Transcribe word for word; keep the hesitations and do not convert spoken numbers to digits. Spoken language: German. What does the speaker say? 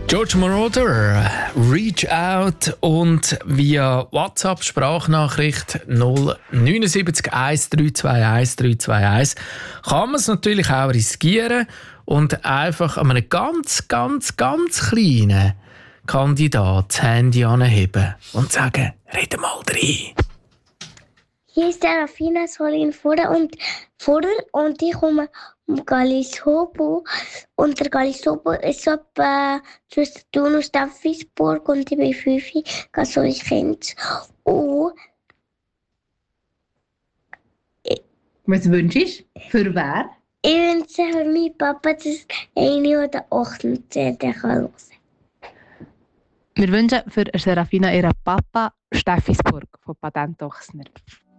George Moroder, Reach Out, und via WhatsApp Sprachnachricht null neun sieben eins drei zwei eins drei zwei eins kann man es natürlich auch riskieren und einfach an einem ganz, ganz, ganz kleinen Kandidat das Handy anheben und sagen, rede mal rein. Hier ist der Rafina Solin vorder und vorder und ich komme um Gallisobo. Und der Gallisobo ist so etwa zwischen Thun und Steffisburg und ich bin fünf, also ich kenne es. Und was wünschst du? Für wer? ich wünsche für meinen Papa, dass eine oder achtzehn kann hören. Wir wünschen für Serafina ihren Papa Steffisburg von Patent Ochsner.